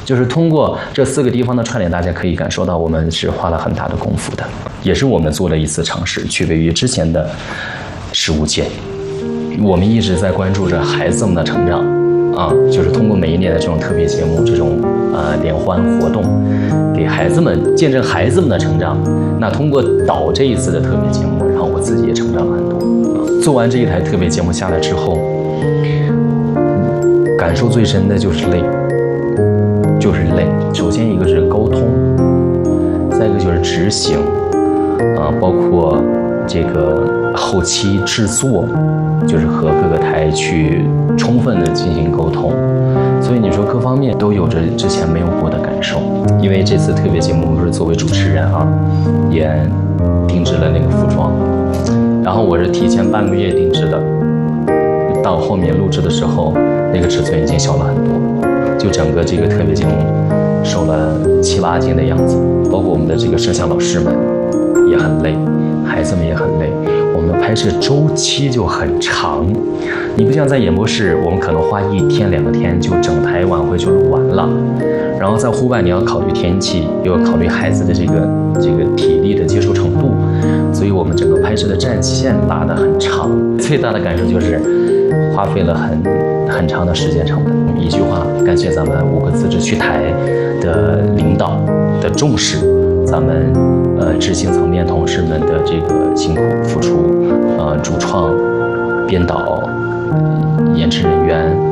就是通过这4个地方的串联，大家可以感受到我们是花了很大的功夫的，也是我们做了一次尝试，区别于之前的15届。我们一直在关注着孩子们的成长就是通过每一年的这种特别节目，这种联欢活动，给孩子们见证孩子们的成长。那通过导这一次的特别节目，然后我自己也成长了很多。做完这一台特别节目下来之后，感受最深的就是累。首先一个是沟通，再一个就是执行，包括这个后期制作，就是和各个台去充分的进行沟通。所以你说各方面都有着之前没有过的感受。因为这次特别节目我是作为主持人也定制了那个服装，然后我是提前半个月定制的，到后面录制的时候，那个尺寸已经小了很多。就整个这个特别节目瘦了7、8斤的样子，包括我们的这个摄像老师们也很累，孩子们也很累，我们的拍摄周期就很长。你不像在演播室，我们可能花1天2天就整台晚会就录完了，然后在户外你要考虑天气，又要考虑孩子的这个体力的接受程度，所以我们整个拍摄的战线拉得很长。最大的感受就是花费了很长的时间成本。一句话，感谢咱们5个自治区台的领导的重视，咱们执行层面同事们的这个辛苦付出，主创、编导、演职人员。